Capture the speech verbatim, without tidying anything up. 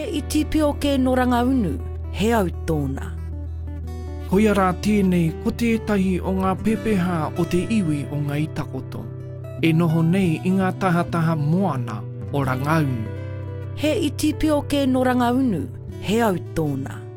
iti pio ke no rangaunu, he au tōna. Hoia rā tēnei ko tētahi o ngā pepeha o te iwi o ngā itakoto. E noho nei i ngā tahataha moana o rangaunu. He iti pio ke no rangaunu, he au tōna.